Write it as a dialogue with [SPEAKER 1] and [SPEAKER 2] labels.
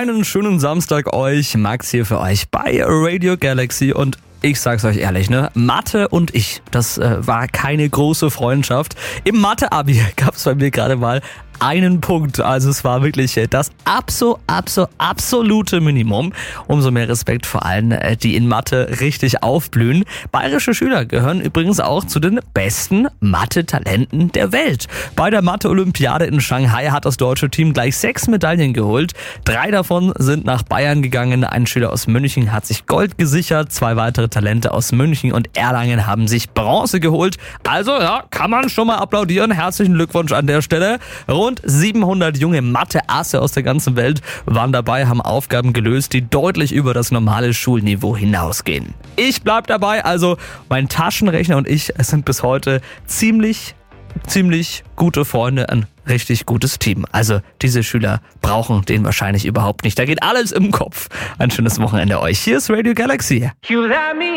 [SPEAKER 1] Einen schönen Samstag euch. Max hier für euch bei Radio Galaxy und ich sag's euch ehrlich, Mathe und ich, das war keine große Freundschaft. Im Mathe-Abi gab's bei mir gerade mal einen Punkt. Also es war wirklich das absolute Minimum. Umso mehr Respekt vor allen, die in Mathe richtig aufblühen. Bayerische Schüler gehören übrigens auch zu den besten Mathe-Talenten der Welt. Bei der Mathe-Olympiade in Shanghai hat das deutsche Team gleich 6 Medaillen geholt. 3 davon sind nach Bayern gegangen. Ein Schüler aus München hat sich Gold gesichert. 2 weitere Talente aus München und Erlangen haben sich Bronze geholt. Also ja, kann man schon mal applaudieren. Herzlichen Glückwunsch an der Stelle. Rund 700 junge Mathe-Asse aus der ganzen Welt waren dabei, haben Aufgaben gelöst, die deutlich über das normale Schulniveau hinausgehen. Ich bleib dabei, also mein Taschenrechner und ich sind bis heute ziemlich gute Freunde, ein richtig gutes Team. Also diese Schüler brauchen den wahrscheinlich überhaupt nicht. Da geht alles im Kopf. Ein schönes Wochenende euch. Hier ist Radio Galaxy.